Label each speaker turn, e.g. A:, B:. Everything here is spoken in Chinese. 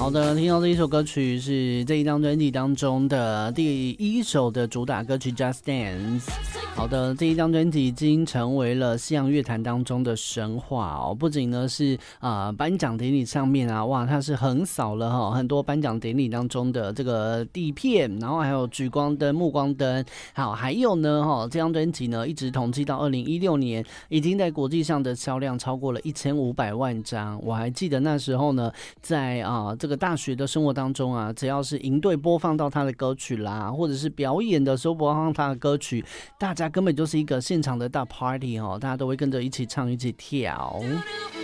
A: 好的，听到这一首歌曲是这一张专辑当中的第1首的主打歌曲《Just Dance》。好的，这一张专辑已经成为了西洋乐坛当中的神话哦。不仅呢是颁奖典礼上面啊，哇，它是横扫了很多颁奖典礼当中的这个底片，然后还有聚光灯、目光灯，好，还有呢这张专辑呢一直统计到2016年，已经在国际上的销量超过了1500万张。我还记得那时候呢，在这个大学的生活当中啊，只要是营队播放到他的歌曲啦，或者是表演的时候播放他的歌曲，大家根本就是一个现场的大 party大家都会跟着一起唱一起跳。